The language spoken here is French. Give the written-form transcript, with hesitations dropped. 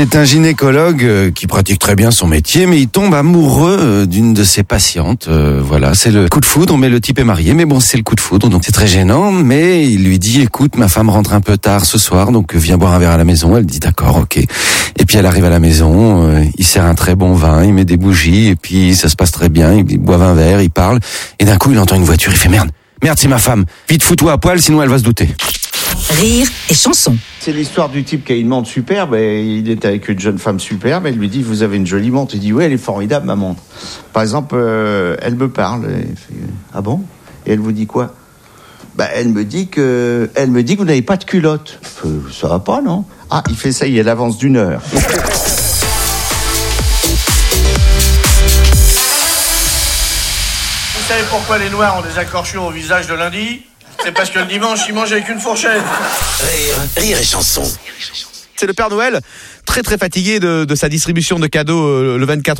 C'est un gynécologue qui pratique très bien son métier, mais il tombe amoureux d'une de ses patientes. Voilà, c'est le coup de foudre, mais le type est marié. Mais bon, c'est le coup de foudre, donc c'est très gênant. Mais il lui dit, écoute, ma femme rentre un peu tard ce soir, donc viens boire un verre à la maison. Elle dit, d'accord, ok. Et puis elle arrive à la maison, il sert un très bon vin, il met des bougies, et puis ça se passe très bien. Il boit un verre, il parle, et d'un coup il entend une voiture, il fait merde, c'est ma femme. Vite, fous-toi à poil, sinon elle va se douter. Rire et chanson. C'est l'histoire du type qui a une montre superbe et il est avec une jeune femme superbe et elle lui dit, vous avez une jolie montre. Il dit, oui, elle est formidable, ma montre. Par exemple, elle me parle. Elle fait, ah bon? Et elle vous dit quoi? Elle me dit que vous n'avez pas de culotte. Ça va pas, non? Ah, il fait ça, il avance d'1 heure. Vous savez pourquoi les Noirs ont des accorchures au visage de lundi? C'est parce que le dimanche, ils mangent avec une fourchette. Rire et chanson. C'est le Père Noël, très très fatigué de sa distribution de cadeaux le 24